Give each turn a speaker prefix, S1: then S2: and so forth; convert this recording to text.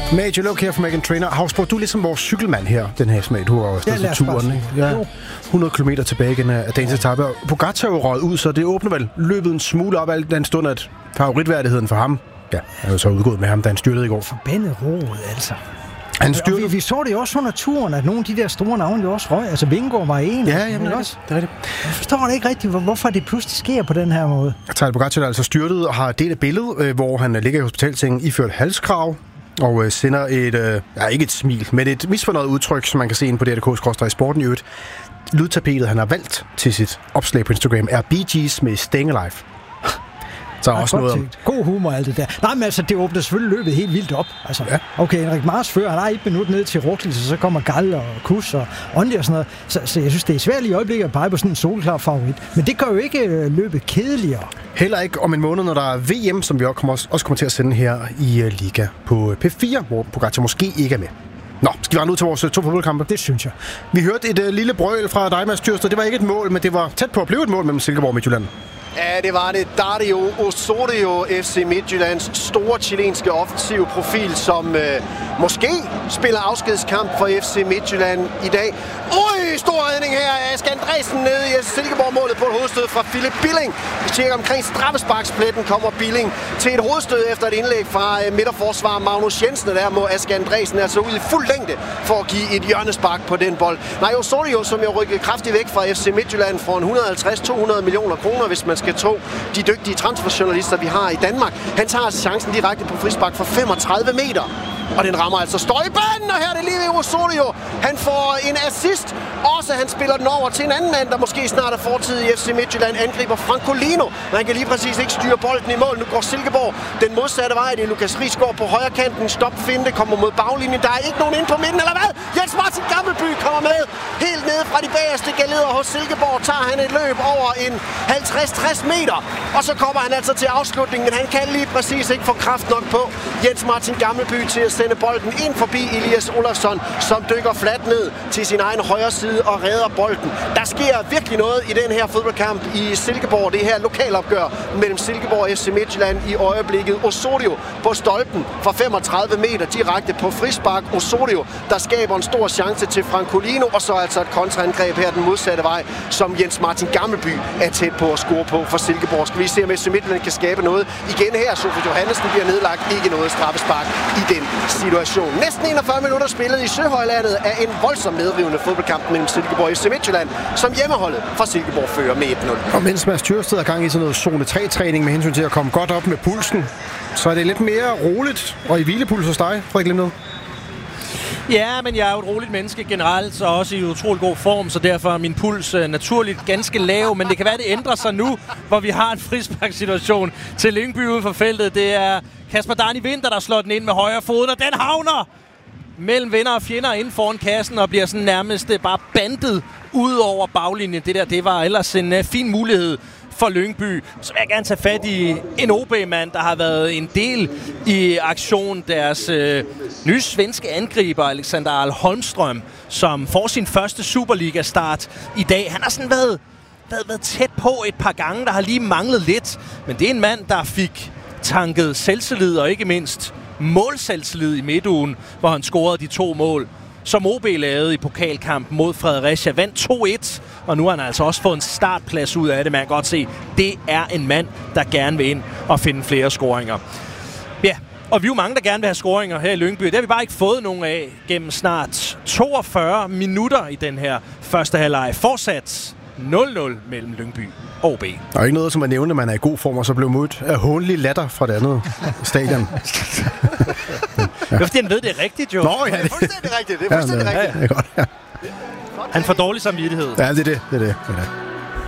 S1: Major Look her fra Meghan Trainor. Havsborg, du er ligesom vores cykelmand her, den her smag. Du har jo stået til turen, ikke? Ja, 100 km tilbage igen af dagens etape. Pogacar er jo røget ud, så det åbner vel løbet en smule op, alt den stund, at favoritværdigheden for ham, ja, er jo så udgået med ham, da han styrtede i går.
S2: Forbandet roet, altså. Vi så det jo også under turen, at nogle af de der store navne jo også røg. Altså Vingegaard var en.
S1: Ja, jamen også. Det er det.
S2: Jeg forstår det ikke rigtigt, hvorfor det pludselig sker på den her måde.
S1: Tadej Pogacar er altså styrtet og har delt et billede, hvor han ligger i hospitalsengen iført halskrav og sender et, ikke et smil, men et misfornøjet udtryk, som man kan se inde på DRK/sporten i øvrigt. Lydtapetet, han har valgt til sit opslag på Instagram, er Bee Gees med Staying Alive. Så også noget om...
S2: God humor alt det der. Nej, men altså, det åbner selvfølgelig løbet helt vildt op. Altså, ja. Okay, Henrik Mars fører, han har 1 minut ned til Roglič, så kommer Gal og Kuss og Ondi og sådan noget. Så jeg synes, det er svært i øjeblikket at pege på sådan en solklar favorit. Men det gør jo ikke løbet kedeligere.
S1: Heller ikke om en måned, når der er VM, som vi også kommer til at sende her i Liga på P4, hvor Pogacar måske ikke er med. Nå, skal vi rende ud til vores 2 fodboldkampe?
S2: Det synes jeg.
S1: Vi hørte et lille brøl fra dig, Mads Tyrsted. Det var ikke et mål, men det var tæt på at blive et mål mellem Silkeborg og Midtjylland.
S3: Ja, det var det. Dario Osorio, FC Midtjyllands store chilenske offensive profil, som måske spiller afskedskamp for FC Midtjylland i dag. Stor redning her af Ask Andresen nede i Silkeborg-målet på et hovedstød fra Philip Billing. Vi tjekker omkring straffesparkspletten, kommer Billing til et hovedstød efter et indlæg fra midterforsvarer Magnus Jensen, og der må Ask Andresen altså ud i fuld længde for at give et hjørnespark på den bold. Nej, Osorio, som jo rykkede kraftigt væk fra FC Midtjylland for 150-200 millioner kroner, hvis man skal tro de dygtige transferjournalister, vi har i Danmark. Han tager altså chancen direkte på frispark for 35 meter. Og den rammer altså støjbanen, og her er det lige ved Osorio. Han får en assist. Også han spiller den over til en anden mand, der måske snart er fortid i FC Midtjylland, angriber Francolino. Men han kan lige præcis ikke styre bolden i mål. Nu går Silkeborg den modsatte vej. Det er Lukas Rigsgaard på højre kanten. Stopfinte kommer mod baglinjen. Der er ikke nogen ind på midten, eller hvad? Jens Martin Gammelby kommer med. Helt nede fra de bagerste galeder hos Silkeborg tager han et løb over en 50-60 meter. Og så kommer han altså til afslutningen, men han kan lige præcis ikke få kraft nok på Jens Martin Gammelby til at sende bolden ind forbi Elias Olafsson, som dykker fladt ned til sin egen højre side og redder bolden. Der sker virkelig noget i den her fodboldkamp i Silkeborg. Det her lokalopgør mellem Silkeborg og FC Midtjylland i øjeblikket. Osorio på stolpen fra 35 meter direkte på frispark. Osorio, der skaber en stor chance til Francolino, og så altså et kontraangreb her den modsatte vej, som Jens Martin Gammelby er tæt på at score på for Silkeborg. Skal vi se, om FC Midtjylland kan skabe noget. Igen her, Sofie Johannesen bliver nedlagt. Ikke noget straffespark i den situation. Næsten 41 minutter spillet i Søhøjlandet er en voldsom medrivende fodboldkamp mellem Silkeborg og FC Midtjylland, som hjemmeholdet fra Silkeborg fører med 1-0.
S1: Og mens Mads Tyrsted er gang i sådan noget zone 3-træning med hensyn til at komme godt op med pulsen, så er det lidt mere roligt og i hvilepuls hos dig, Frederik Limned.
S4: Ja, men jeg er jo et roligt menneske generelt, og også i utrolig god form, så derfor er min puls naturligt ganske lav. Men det kan være, det ændrer sig nu, hvor vi har en frisparkssituation til Lyngby uden for feltet. Det er Kasper Dani Winther, der slår den ind med højre fod, og den havner mellem venner og fjender inden foran kassen og bliver sådan nærmest bare bandet ud over baglinjen. Det var ellers en fin mulighed for Lyngby. Så vil jeg gerne tage fat i en OB-mand, der har været en del i aktion. Deres nye svenske angriber, Alexander Ahl Holmström, som får sin første Superliga-start i dag. Han har sådan været tæt på et par gange, der har lige manglet lidt. Men det er en mand, der fik tanket selvtillid og ikke mindst målselvtillid i midtugen, hvor han scorede de 2 mål, som OB lavede i pokalkampen mod Fredericia. Vandt 2-1, og nu har han altså også fået en startplads ud af det. Man kan godt se, det er en mand, der gerne vil ind og finde flere scoringer. Ja, og vi er jo mange, der gerne vil have scoringer her i Lyngby. Det har vi bare ikke fået nogen af gennem snart 42 minutter i den her første halvleg. Fortsat 0-0 mellem Lyngby og OB.
S1: Der er ikke noget, som at nævne, at man er i god form, og så blev mødt af hånlig latter fra det andet stadion.
S4: Det er fordi, han ved, det er rigtigt, jo.
S1: Nå, ja,
S3: det er fuldstændig rigtigt. Det er fuldstændig rigtigt.
S1: Det er godt, ja.
S4: Han får dårlig samvittighed.
S1: Ja, det er det.